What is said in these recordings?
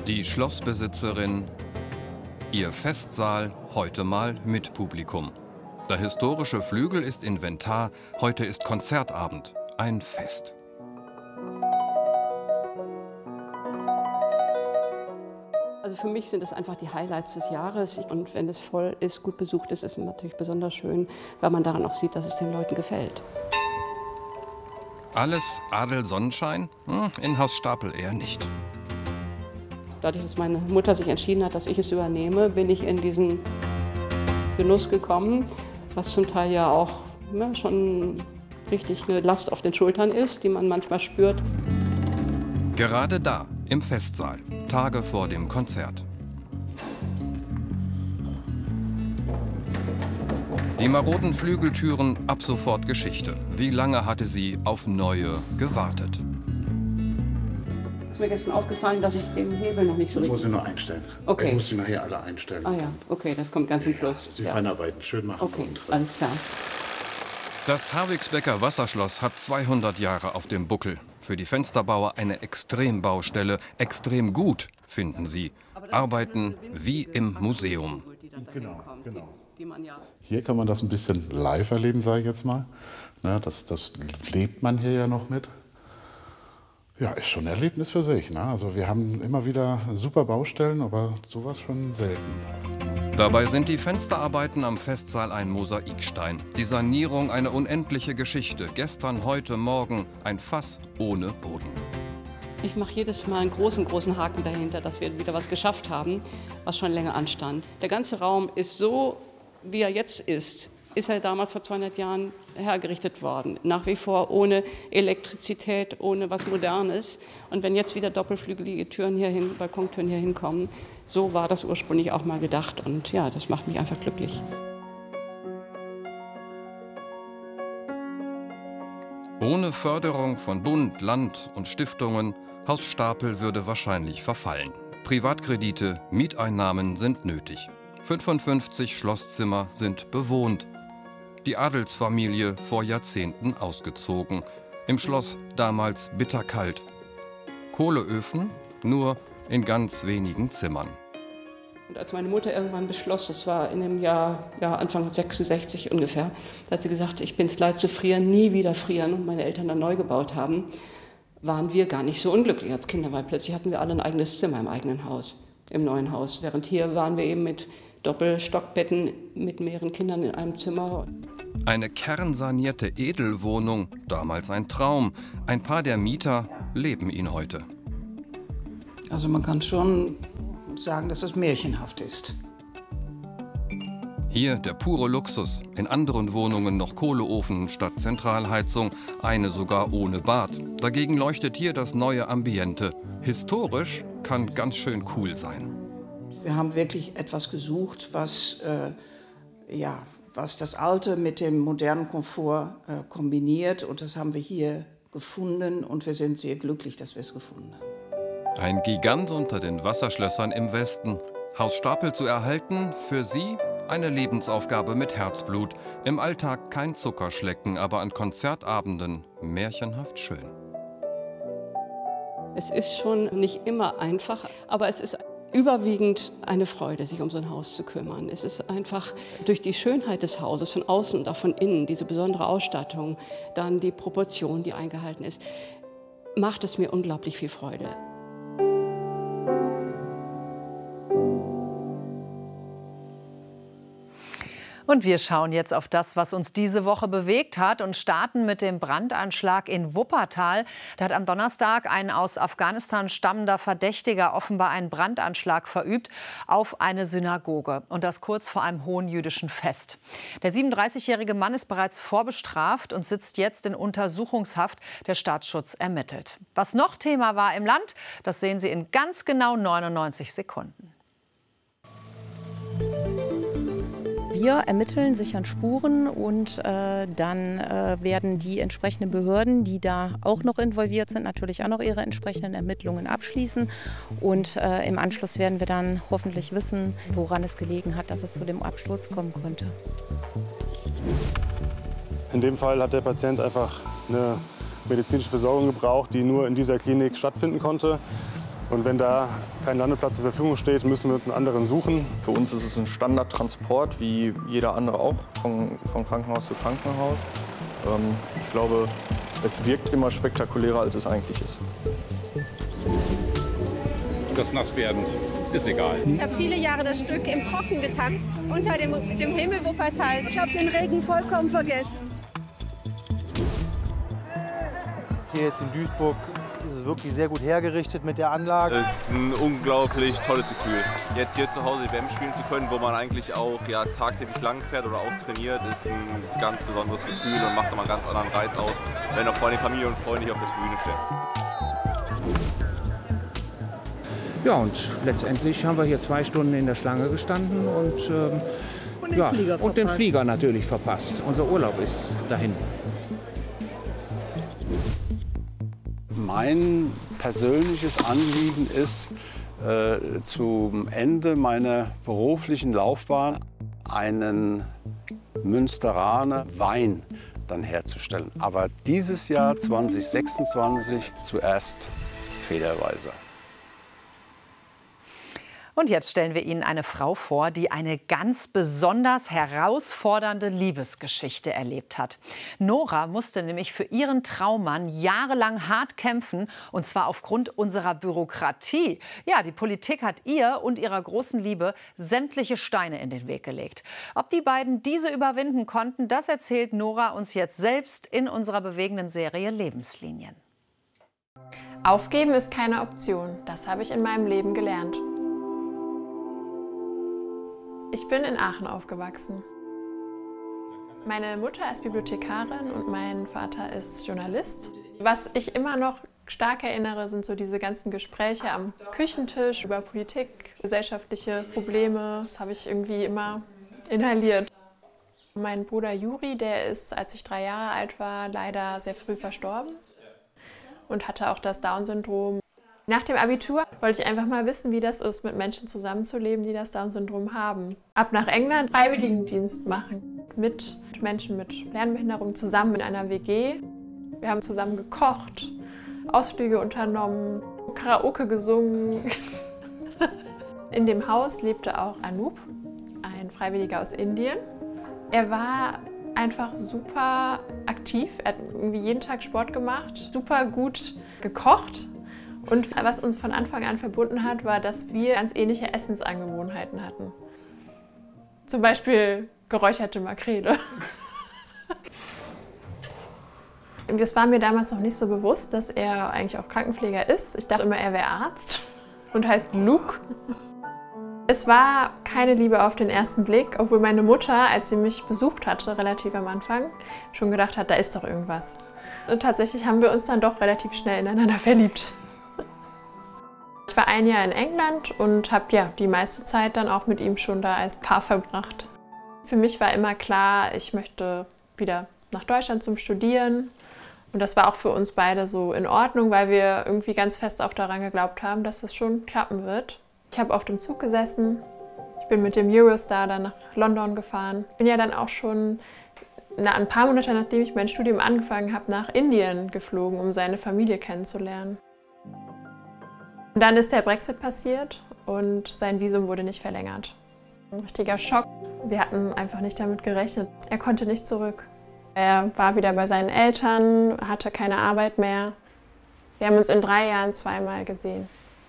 Die Schlossbesitzerin, ihr Festsaal heute mal mit Publikum. Der historische Flügel ist Inventar, heute ist Konzertabend, ein Fest. Also für mich sind das einfach die Highlights des Jahres. Und wenn es voll ist, gut besucht ist, ist es natürlich besonders schön, weil man daran auch sieht, dass es den Leuten gefällt. Alles Adel Sonnenschein? In Haus Stapel eher nicht. Dadurch, dass meine Mutter sich entschieden hat, dass ich es übernehme, bin ich in diesen Genuss gekommen, was zum Teil ja auch schon richtig eine Last auf den Schultern ist, die man manchmal spürt. Gerade da, im Festsaal, Tage vor dem Konzert. Die maroden Flügeltüren, ab sofort Geschichte. Wie lange hatte sie auf neue gewartet? Ist mir gestern aufgefallen, dass ich den Hebel noch nicht so Das richtig... muss ich nur einstellen. Okay. Ich muss die nachher alle einstellen. Ah ja, okay, das kommt ganz im Schluss. Sie feinarbeiten, schön machen. Okay, und alles klar. Das Harwigsbecker Wasserschloss hat 200 Jahre auf dem Buckel. Für die Fensterbauer eine Extrembaustelle. Extrem gut, finden sie. Arbeiten wie im Museum. Genau. Hier kann man das ein bisschen live erleben, sage ich jetzt mal. Ne, das lebt man hier ja noch mit. Ja, ist schon ein Erlebnis für sich. Ne? Also wir haben immer wieder super Baustellen, aber sowas schon selten. Dabei sind die Fensterarbeiten am Festsaal ein Mosaikstein. Die Sanierung eine unendliche Geschichte. Gestern, heute, morgen ein Fass ohne Boden. Ich mache jedes Mal einen großen Haken dahinter, dass wir wieder was geschafft haben, was schon länger anstand. Der ganze Raum ist so, wie er jetzt ist er damals vor 200 Jahren hergerichtet worden. Nach wie vor ohne Elektrizität, ohne was Modernes. Und wenn jetzt wieder doppelflügelige Türen hierhin, Balkontüren hier hinkommen, so war das ursprünglich auch mal gedacht. Und ja, das macht mich einfach glücklich. Ohne Förderung von Bund, Land und Stiftungen, Haus Stapel würde wahrscheinlich verfallen. Privatkredite, Mieteinnahmen sind nötig. 55 Schlosszimmer sind bewohnt. Die Adelsfamilie vor Jahrzehnten ausgezogen. Im Schloss damals bitterkalt. Kohleöfen nur in ganz wenigen Zimmern. Und als meine Mutter irgendwann beschloss, das war in dem Jahr Anfang 66 ungefähr, da hat sie gesagt, ich bin es leid zu frieren, nie wieder frieren, und meine Eltern dann neu gebaut haben, waren wir gar nicht so unglücklich als Kinder, weil plötzlich hatten wir alle ein eigenes Zimmer im eigenen Haus, im neuen Haus. Während hier waren wir eben mit Doppelstockbetten mit mehreren Kindern in einem Zimmer. Eine kernsanierte Edelwohnung, damals ein Traum. Ein paar der Mieter leben ihn heute. Also man kann schon sagen, dass es märchenhaft ist. Hier der pure Luxus. In anderen Wohnungen noch Kohleofen statt Zentralheizung, eine sogar ohne Bad. Dagegen leuchtet hier das neue Ambiente. Historisch kann ganz schön cool sein. Wir haben wirklich etwas gesucht, was das Alte mit dem modernen Komfort kombiniert. Und das haben wir hier gefunden und wir sind sehr glücklich, dass wir es gefunden haben. Ein Gigant unter den Wasserschlössern im Westen. Haus Stapel zu erhalten, für Sie eine Lebensaufgabe mit Herzblut. Im Alltag kein Zuckerschlecken, aber an Konzertabenden märchenhaft schön. Es ist schon nicht immer einfach, aber es ist überwiegend eine Freude, sich um so ein Haus zu kümmern. Es ist einfach durch die Schönheit des Hauses, von außen und auch von innen, diese besondere Ausstattung, dann die Proportion, die eingehalten ist, macht es mir unglaublich viel Freude. Und wir schauen jetzt auf das, was uns diese Woche bewegt hat und starten mit dem Brandanschlag in Wuppertal. Da hat am Donnerstag ein aus Afghanistan stammender Verdächtiger offenbar einen Brandanschlag verübt auf eine Synagoge. Und das kurz vor einem hohen jüdischen Fest. Der 37-jährige Mann ist bereits vorbestraft und sitzt jetzt in Untersuchungshaft. Der Staatsschutz ermittelt. Was noch Thema war im Land, das sehen Sie in ganz genau 99 Sekunden. Wir ermitteln, sichern Spuren und dann werden die entsprechenden Behörden, die da auch noch involviert sind, natürlich auch noch ihre entsprechenden Ermittlungen abschließen. Und im Anschluss werden wir dann hoffentlich wissen, woran es gelegen hat, dass es zu dem Absturz kommen konnte. In dem Fall hat der Patient einfach eine medizinische Versorgung gebraucht, die nur in dieser Klinik stattfinden konnte. Und wenn da kein Landeplatz zur Verfügung steht, müssen wir uns einen anderen suchen. Für uns ist es ein Standardtransport, wie jeder andere auch, von Krankenhaus zu Krankenhaus. Ich glaube, es wirkt immer spektakulärer, als es eigentlich ist. Das Nasswerden ist egal. Ich habe viele Jahre das Stück im Trocken getanzt, unter dem Himmel Wuppertal. Ich habe den Regen vollkommen vergessen. Hier jetzt in Duisburg ist es wirklich sehr gut hergerichtet mit der Anlage. Es ist ein unglaublich tolles Gefühl. Jetzt hier zu Hause die WM spielen zu können, wo man eigentlich auch tagtäglich lang fährt oder auch trainiert, ist ein ganz besonderes Gefühl und macht nochmal einen ganz anderen Reiz aus, wenn auch vor allem Familie und Freunde hier auf der Tribüne stehen. Ja, und letztendlich haben wir hier 2 Stunden in der Schlange gestanden und den Flieger natürlich verpasst. Unser Urlaub ist dahin. Mein persönliches Anliegen ist, zum Ende meiner beruflichen Laufbahn einen Münsteraner Wein dann herzustellen. Aber dieses Jahr 2026 zuerst Federweiser. Und jetzt stellen wir Ihnen eine Frau vor, die eine ganz besonders herausfordernde Liebesgeschichte erlebt hat. Nora musste nämlich für ihren Traummann jahrelang hart kämpfen, und zwar aufgrund unserer Bürokratie. Ja, die Politik hat ihr und ihrer großen Liebe sämtliche Steine in den Weg gelegt. Ob die beiden diese überwinden konnten, das erzählt Nora uns jetzt selbst in unserer bewegenden Serie Lebenslinien. Aufgeben ist keine Option. Das habe ich in meinem Leben gelernt. Ich bin in Aachen aufgewachsen. Meine Mutter ist Bibliothekarin und mein Vater ist Journalist. Was ich immer noch stark erinnere, sind so diese ganzen Gespräche am Küchentisch über Politik, gesellschaftliche Probleme. Das habe ich irgendwie immer inhaliert. Mein Bruder Juri, der ist, als ich 3 Jahre alt war, leider sehr früh verstorben und hatte auch das Down-Syndrom. Nach dem Abitur wollte ich einfach mal wissen, wie das ist, mit Menschen zusammenzuleben, die das Down-Syndrom haben. Ab nach England Freiwilligendienst machen. Mit Menschen mit Lernbehinderung zusammen in einer WG. Wir haben zusammen gekocht, Ausflüge unternommen, Karaoke gesungen. In dem Haus lebte auch Anup, ein Freiwilliger aus Indien. Er war einfach super aktiv. Er hat irgendwie jeden Tag Sport gemacht, super gut gekocht. Und was uns von Anfang an verbunden hat, war, dass wir ganz ähnliche Essensangewohnheiten hatten. Zum Beispiel geräucherte Makrele. Es war mir damals noch nicht so bewusst, dass er eigentlich auch Krankenpfleger ist. Ich dachte immer, er wäre Arzt und heißt Luke. Es war keine Liebe auf den ersten Blick, obwohl meine Mutter, als sie mich besucht hatte, relativ am Anfang, schon gedacht hat, da ist doch irgendwas. Und tatsächlich haben wir uns dann doch relativ schnell ineinander verliebt. Ich war 1 Jahr in England und habe die meiste Zeit dann auch mit ihm schon da als Paar verbracht. Für mich war immer klar, ich möchte wieder nach Deutschland zum Studieren. Und das war auch für uns beide so in Ordnung, weil wir irgendwie ganz fest auch daran geglaubt haben, dass das schon klappen wird. Ich habe auf dem Zug gesessen, ich bin mit dem Eurostar dann nach London gefahren. Bin ja dann auch schon ein paar Monate, nachdem ich mein Studium angefangen habe, nach Indien geflogen, um seine Familie kennenzulernen. Und dann ist der Brexit passiert und sein Visum wurde nicht verlängert. Ein richtiger Schock. Wir hatten einfach nicht damit gerechnet. Er konnte nicht zurück. Er war wieder bei seinen Eltern, hatte keine Arbeit mehr. Wir haben uns in 3 Jahren 2-mal gesehen.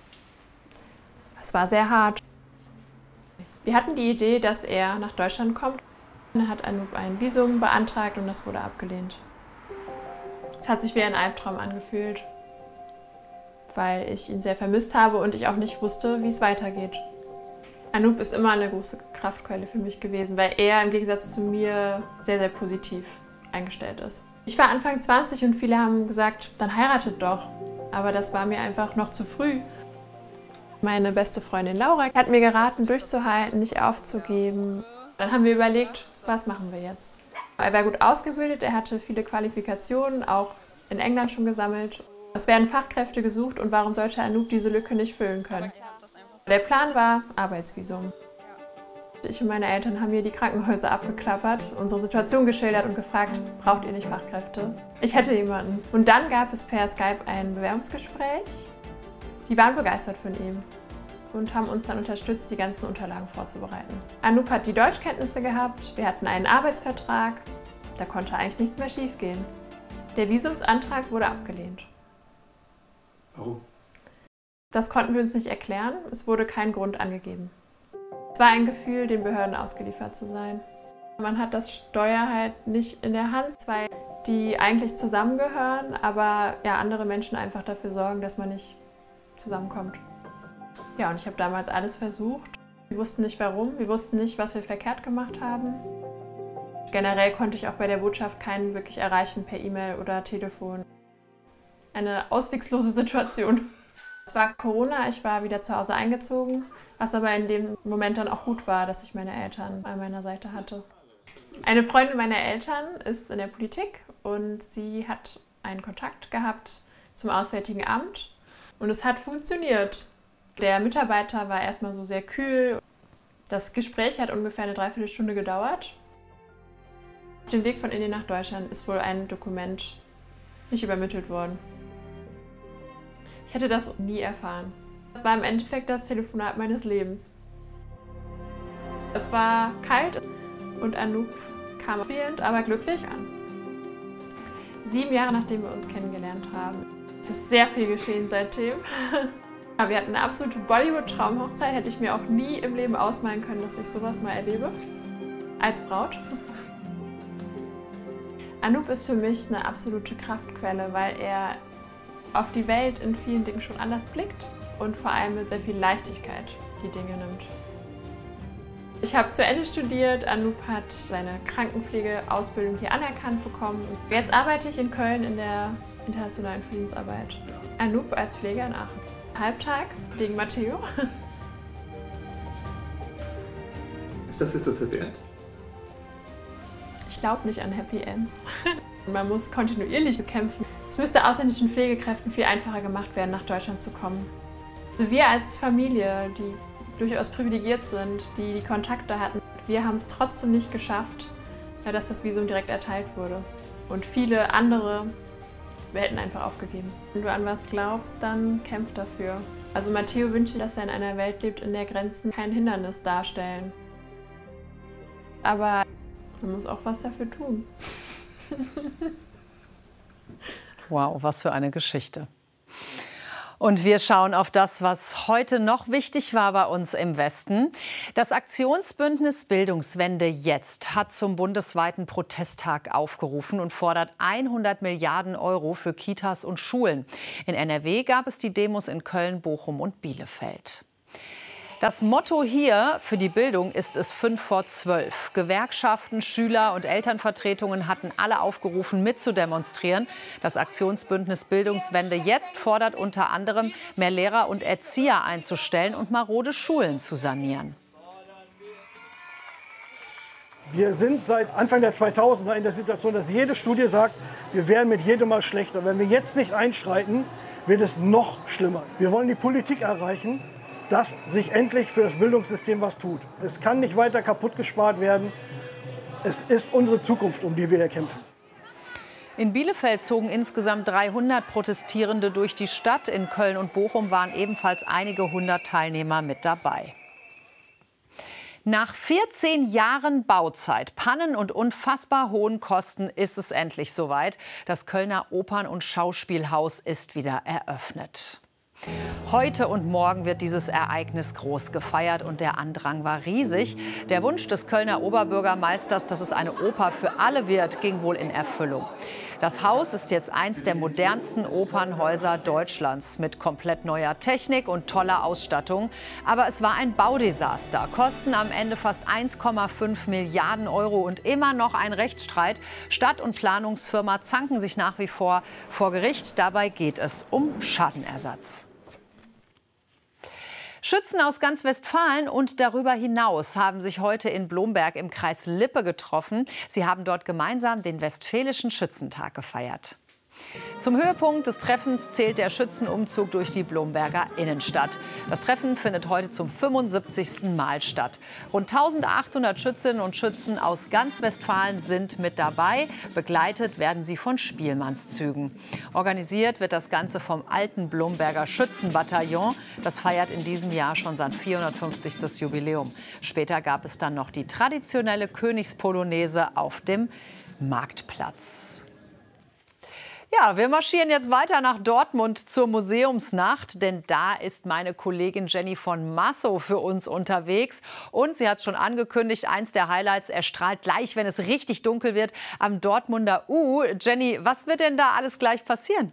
Es war sehr hart. Wir hatten die Idee, dass er nach Deutschland kommt. Er hat ein Visum beantragt und das wurde abgelehnt. Es hat sich wie ein Albtraum angefühlt, weil ich ihn sehr vermisst habe und ich auch nicht wusste, wie es weitergeht. Anup ist immer eine große Kraftquelle für mich gewesen, weil er im Gegensatz zu mir sehr, sehr positiv eingestellt ist. Ich war Anfang 20 und viele haben gesagt, dann heiratet doch. Aber das war mir einfach noch zu früh. Meine beste Freundin Laura hat mir geraten, durchzuhalten, nicht aufzugeben. Dann haben wir überlegt, was machen wir jetzt? Er war gut ausgebildet, er hatte viele Qualifikationen, auch in England schon gesammelt. Es werden Fachkräfte gesucht und warum sollte Anup diese Lücke nicht füllen können? Der Plan war Arbeitsvisum. Ich und meine Eltern haben hier die Krankenhäuser abgeklappert, unsere Situation geschildert und gefragt, braucht ihr nicht Fachkräfte? Ich hätte jemanden. Und dann gab es per Skype ein Bewerbungsgespräch Die waren begeistert von ihm und haben uns dann unterstützt, die ganzen Unterlagen vorzubereiten. Anoop hat die Deutschkenntnisse gehabt, wir hatten einen Arbeitsvertrag, da konnte eigentlich nichts mehr schiefgehen. Der Visumsantrag wurde abgelehnt. Warum? Das konnten wir uns nicht erklären, es wurde kein Grund angegeben. Es war ein Gefühl, den Behörden ausgeliefert zu sein. Man hat das Steuer halt nicht in der Hand, zwei, die eigentlich zusammengehören, aber ja, andere Menschen einfach dafür sorgen, dass man nicht zusammenkommt. Ja, und ich habe damals alles versucht. Wir wussten nicht warum, wir wussten nicht, was wir verkehrt gemacht haben. Generell konnte ich auch bei der Botschaft keinen wirklich erreichen per E-Mail oder Telefon. Eine auswegslose Situation. Es war Corona, ich war wieder zu Hause eingezogen, was aber in dem Moment dann auch gut war, dass ich meine Eltern an meiner Seite hatte. Eine Freundin meiner Eltern ist in der Politik und sie hat einen Kontakt gehabt zum Auswärtigen Amt und es hat funktioniert. Der Mitarbeiter war erstmal so sehr kühl. Das Gespräch hat ungefähr eine Dreiviertelstunde gedauert. Auf dem Weg von Indien nach Deutschland ist wohl ein Dokument nicht übermittelt worden. Ich hätte das nie erfahren. Es war im Endeffekt das Telefonat meines Lebens. Es war kalt und Anoop kam spielend, aber glücklich an. 7 Jahre nachdem wir uns kennengelernt haben. Es ist sehr viel geschehen seitdem. Wir hatten eine absolute Bollywood-Traumhochzeit. Hätte ich mir auch nie im Leben ausmalen können, dass ich sowas mal erlebe. Als Braut. Anoop ist für mich eine absolute Kraftquelle, weil er auf die Welt in vielen Dingen schon anders blickt und vor allem mit sehr viel Leichtigkeit die Dinge nimmt. Ich habe zu Ende studiert, Anoop hat seine Krankenpflegeausbildung hier anerkannt bekommen. Jetzt arbeite ich in Köln in der internationalen Friedensarbeit. Anoop als Pfleger in Aachen. Halbtags wegen Matteo. Ist das jetzt das Happy End? Ich glaube nicht an Happy Ends. Man muss kontinuierlich kämpfen. Es müsste ausländischen Pflegekräften viel einfacher gemacht werden, nach Deutschland zu kommen. Also wir als Familie, die durchaus privilegiert sind, die die Kontakte hatten, wir haben es trotzdem nicht geschafft, dass das Visum direkt erteilt wurde. Und viele andere hätten einfach aufgegeben. Wenn du an was glaubst, dann kämpf dafür. Also Matteo wünscht, dass er in einer Welt lebt, in der Grenzen kein Hindernis darstellen. Aber man muss auch was dafür tun. Wow, was für eine Geschichte. Und wir schauen auf das, was heute noch wichtig war bei uns im Westen. Das Aktionsbündnis Bildungswende jetzt hat zum bundesweiten Protesttag aufgerufen und fordert 100 Milliarden € für Kitas und Schulen. In NRW gab es die Demos in Köln, Bochum und Bielefeld. Das Motto hier für die Bildung ist es 5 vor 12. Gewerkschaften, Schüler und Elternvertretungen hatten alle aufgerufen, mitzudemonstrieren. Das Aktionsbündnis Bildungswende jetzt fordert unter anderem, mehr Lehrer und Erzieher einzustellen und marode Schulen zu sanieren. Wir sind seit Anfang der 2000er in der Situation, dass jede Studie sagt, wir werden mit jedem Mal schlechter. Wenn wir jetzt nicht einschreiten, wird es noch schlimmer. Wir wollen die Politik erreichen, dass sich endlich für das Bildungssystem was tut. Es kann nicht weiter kaputt gespart werden. Es ist unsere Zukunft, um die wir hier kämpfen. In Bielefeld zogen insgesamt 300 Protestierende durch die Stadt. In Köln und Bochum waren ebenfalls einige hundert Teilnehmer mit dabei. Nach 14 Jahren Bauzeit, Pannen und unfassbar hohen Kosten ist es endlich soweit. Das Kölner Opern- und Schauspielhaus ist wieder eröffnet. Heute und morgen wird dieses Ereignis groß gefeiert und der Andrang war riesig. Der Wunsch des Kölner Oberbürgermeisters, dass es eine Oper für alle wird, ging wohl in Erfüllung. Das Haus ist jetzt eins der modernsten Opernhäuser Deutschlands mit komplett neuer Technik und toller Ausstattung. Aber es war ein Baudesaster. Kosten am Ende fast 1,5 Milliarden € und immer noch ein Rechtsstreit. Stadt- und Planungsfirma zanken sich nach wie vor Gericht. Dabei geht es um Schadenersatz. Schützen aus ganz Westfalen und darüber hinaus haben sich heute in Blomberg im Kreis Lippe getroffen. Sie haben dort gemeinsam den Westfälischen Schützentag gefeiert. Zum Höhepunkt des Treffens zählt der Schützenumzug durch die Blomberger Innenstadt. Das Treffen findet heute zum 75. Mal statt. Rund 1800 Schützinnen und Schützen aus ganz Westfalen sind mit dabei. Begleitet werden sie von Spielmannszügen. Organisiert wird das Ganze vom alten Blomberger Schützenbataillon. Das feiert in diesem Jahr schon sein 450. Jubiläum. Später gab es dann noch die traditionelle Königspolonaise auf dem Marktplatz. Ja, wir marschieren jetzt weiter nach Dortmund zur Museumsnacht, denn da ist meine Kollegin Jenny von Massow für uns unterwegs. Und sie hat schon angekündigt, eins der Highlights erstrahlt gleich, wenn es richtig dunkel wird, am Dortmunder U. Jenny, was wird denn da alles gleich passieren?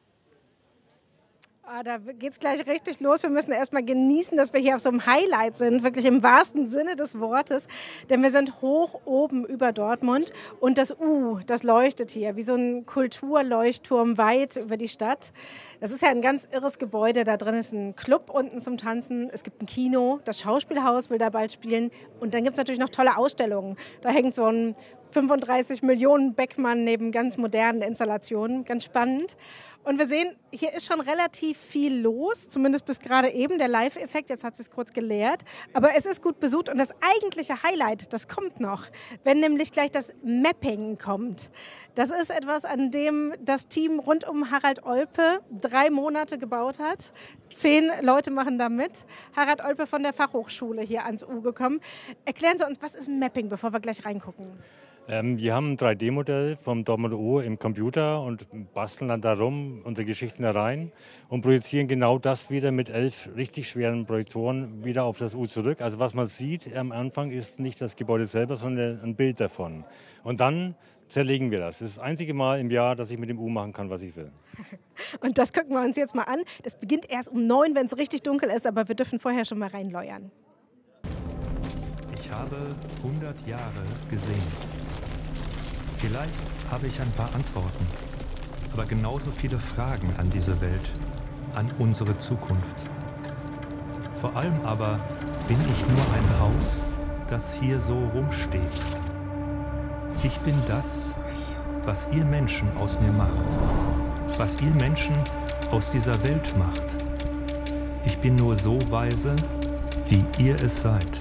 Da geht es gleich richtig los. Wir müssen erst mal genießen, dass wir hier auf so einem Highlight sind, wirklich im wahrsten Sinne des Wortes. Denn wir sind hoch oben über Dortmund und das U, das leuchtet hier wie so ein Kulturleuchtturm weit über die Stadt. Das ist ja ein ganz irres Gebäude. Da drin ist ein Club unten zum Tanzen. Es gibt ein Kino, das Schauspielhaus will da bald spielen. Und dann gibt es natürlich noch tolle Ausstellungen. Da hängt so ein 35 Millionen Beckmann neben ganz modernen Installationen. Ganz spannend. Und wir sehen, hier ist schon relativ viel los, zumindest bis gerade eben der Live-Effekt. Jetzt hat es sich kurz geleert. Aber es ist gut besucht und das eigentliche Highlight, das kommt noch, wenn nämlich gleich das Mapping kommt. Das ist etwas, an dem das Team rund um Harald Olpe 3 Monate gebaut hat. 10 Leute machen da mit. Harald Olpe von der Fachhochschule hier ans U gekommen. Erklären Sie uns, was ist Mapping, bevor wir gleich reingucken? Wir haben ein 3D-Modell vom Dortmunder U im Computer und basteln dann darum unsere Geschichten da rein und projizieren genau das wieder mit 11 richtig schweren Projektoren wieder auf das U zurück. Also was man sieht am Anfang ist nicht das Gebäude selber, sondern ein Bild davon. Und dann zerlegen wir das. Das ist das einzige Mal im Jahr, dass ich mit dem U machen kann, was ich will. Und das gucken wir uns jetzt mal an. Das beginnt erst um 9, wenn es richtig dunkel ist, aber wir dürfen vorher schon mal reinleuern. Ich habe 100 Jahre gesehen. Vielleicht habe ich ein paar Antworten, aber genauso viele Fragen an diese Welt, an unsere Zukunft. Vor allem aber bin ich nur ein Haus, das hier so rumsteht. Ich bin das, was ihr Menschen aus mir macht, was ihr Menschen aus dieser Welt macht. Ich bin nur so weise, wie ihr es seid.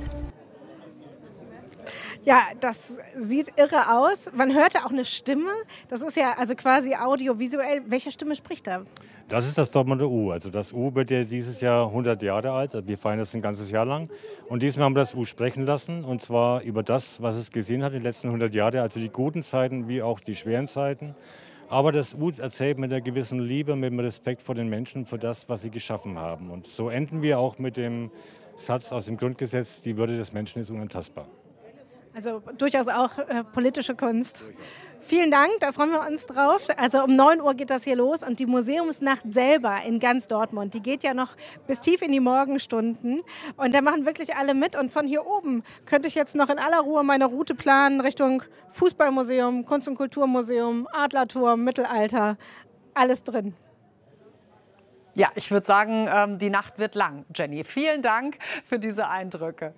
Ja, das sieht irre aus. Man hörte auch eine Stimme. Das ist ja also quasi audiovisuell. Welche Stimme spricht da? Das ist das Dortmunder U. Also das U wird ja dieses Jahr 100 Jahre alt. Also wir feiern das ein ganzes Jahr lang. Und diesmal haben wir das U sprechen lassen. Und zwar über das, was es gesehen hat in den letzten 100 Jahren. Also die guten Zeiten wie auch die schweren Zeiten. Aber das U erzählt mit einer gewissen Liebe, mit dem Respekt vor den Menschen, für das, was sie geschaffen haben. Und so enden wir auch mit dem Satz aus dem Grundgesetz, die Würde des Menschen ist unantastbar. Also durchaus auch politische Kunst. Vielen Dank, da freuen wir uns drauf. Also um 9 Uhr geht das hier los und die Museumsnacht selber in ganz Dortmund, die geht ja noch bis tief in die Morgenstunden. Und da machen wirklich alle mit. Und von hier oben könnte ich jetzt noch in aller Ruhe meine Route planen Richtung Fußballmuseum, Kunst- und Kulturmuseum, Adlerturm, Mittelalter, alles drin. Ja, ich würde sagen, die Nacht wird lang, Jenny. Vielen Dank für diese Eindrücke.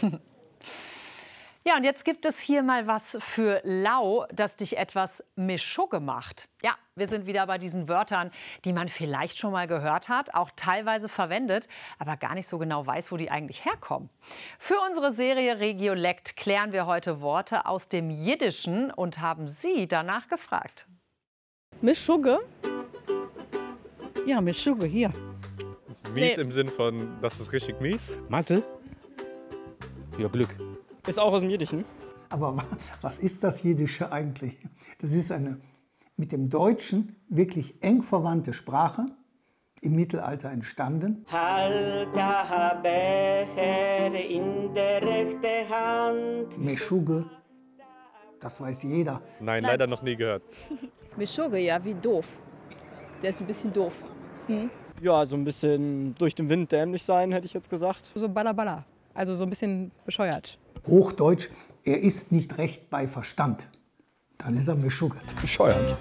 Ja, und jetzt gibt es hier mal was für Lau, das dich etwas Meschugge macht. Ja, wir sind wieder bei diesen Wörtern, die man vielleicht schon mal gehört hat, auch teilweise verwendet, aber gar nicht so genau weiß, wo die eigentlich herkommen. Für unsere Serie Regiolekt klären wir heute Worte aus dem Jiddischen und haben Sie danach gefragt. Meschugge? Ja, Meschugge, hier. Mies im Sinn von, das ist richtig mies? Massel? Ja, Glück. Ist auch aus dem Jiddischen. Aber was ist das Jiddische eigentlich? Das ist eine mit dem Deutschen wirklich eng verwandte Sprache, im Mittelalter entstanden. Halt der Becher in der rechten Hand. Meschugge, das weiß jeder. Nein, leider noch nie gehört. Meschugge, ja, wie doof. Der ist ein bisschen doof. Hm? Ja, so ein bisschen durch den Wind dämlich sein, hätte ich jetzt gesagt. So balla, also so ein bisschen bescheuert. Hochdeutsch, er ist nicht recht bei Verstand. Dann ist er Meschugge. Bescheuert.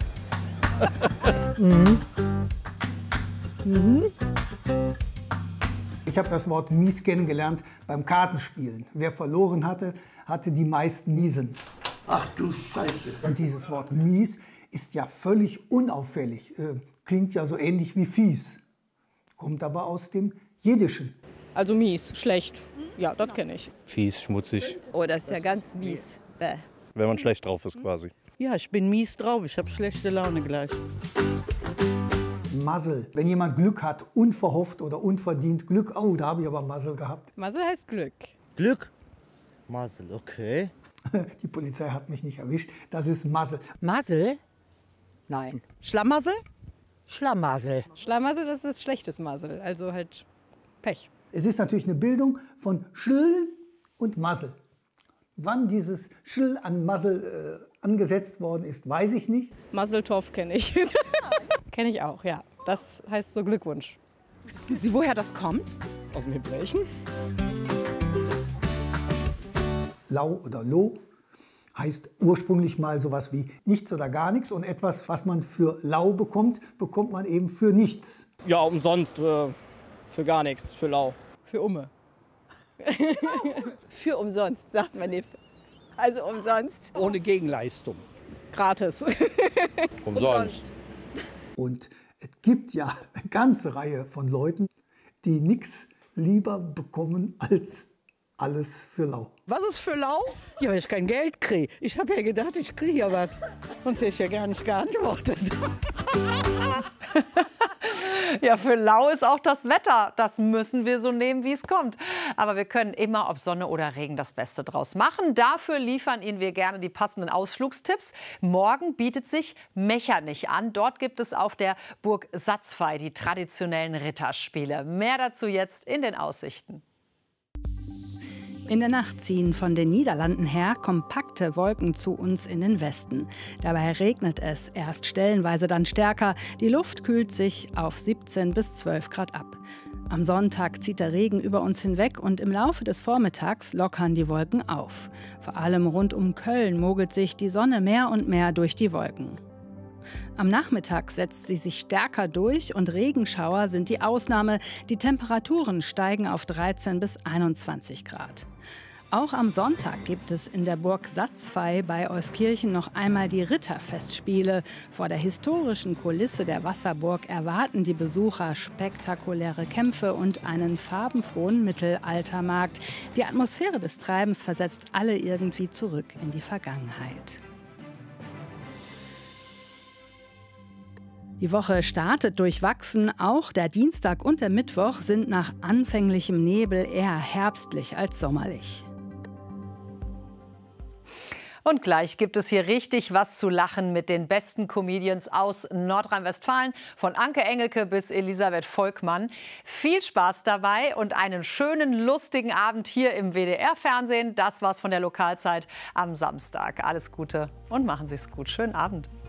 Ich habe das Wort mies kennengelernt beim Kartenspielen. Wer verloren hatte, hatte die meisten Miesen. Ach du Scheiße. Und dieses Wort mies ist ja völlig unauffällig. Klingt ja so ähnlich wie fies. Kommt aber aus dem Jiddischen. Also mies, schlecht. Ja, das kenne ich. Fies, schmutzig. Oh, das ist ja ganz mies. Bäh. Wenn man schlecht drauf ist quasi. Ja, ich bin mies drauf. Ich habe schlechte Laune gleich. Muzzle. Wenn jemand Glück hat, unverhofft oder unverdient Glück. Oh, da habe ich aber Muzzle gehabt. Muzzle heißt Glück. Glück? Muzzle, okay. Die Polizei hat mich nicht erwischt. Das ist Muzzle. Muzzle? Nein. Schlamassel? Schlamassel. Schlamassel, das ist schlechtes Muzzle, also halt Pech. Es ist natürlich eine Bildung von Schl und Muzzle. Wann dieses Schl an Muzzle angesetzt worden ist, weiß ich nicht. Muzzletov kenne ich. Kenne ich auch, ja. Das heißt so Glückwunsch. Wissen Sie, woher das kommt? Aus dem Hebräischen. Lau oder Lo heißt ursprünglich mal sowas wie nichts oder gar nichts. Und etwas, was man für lau bekommt, bekommt man eben für nichts. Ja, umsonst. Für gar nichts. Für lau. Für Umme. Für umsonst, sagt man nicht. Also umsonst. Ohne Gegenleistung. Gratis. Umsonst. Und es gibt ja eine ganze Reihe von Leuten, die nichts lieber bekommen als alles für lau. Was ist für lau? Ja, weil ich kein Geld kriege. Ich habe ja gedacht, ich kriege ja was. Sonst hätte ich ja gar nicht geantwortet. Ja, für lau ist auch das Wetter. Das müssen wir so nehmen, wie es kommt. Aber wir können immer, ob Sonne oder Regen, das Beste draus machen. Dafür liefern Ihnen wir gerne die passenden Ausflugstipps. Morgen bietet sich Mechernich an. Dort gibt es auf der Burg Satzfey die traditionellen Ritterspiele. Mehr dazu jetzt in den Aussichten. In der Nacht ziehen von den Niederlanden her kompakte Wolken zu uns in den Westen. Dabei regnet es erst stellenweise, dann stärker. Die Luft kühlt sich auf 17 bis 12 Grad ab. Am Sonntag zieht der Regen über uns hinweg und im Laufe des Vormittags lockern die Wolken auf. Vor allem rund um Köln mogelt sich die Sonne mehr und mehr durch die Wolken. Am Nachmittag setzt sie sich stärker durch und Regenschauer sind die Ausnahme. Die Temperaturen steigen auf 13 bis 21 Grad. Auch am Sonntag gibt es in der Burg Satzfey bei Euskirchen noch einmal die Ritterfestspiele. Vor der historischen Kulisse der Wasserburg erwarten die Besucher spektakuläre Kämpfe und einen farbenfrohen Mittelaltermarkt. Die Atmosphäre des Treibens versetzt alle irgendwie zurück in die Vergangenheit. Die Woche startet durchwachsen. Auch der Dienstag und der Mittwoch sind nach anfänglichem Nebel eher herbstlich als sommerlich. Und gleich gibt es hier richtig was zu lachen mit den besten Comedians aus Nordrhein-Westfalen, von Anke Engelke bis Elisabeth Volkmann. Viel Spaß dabei und einen schönen, lustigen Abend hier im WDR-Fernsehen. Das war's von der Lokalzeit am Samstag. Alles Gute und machen Sie es gut. Schönen Abend.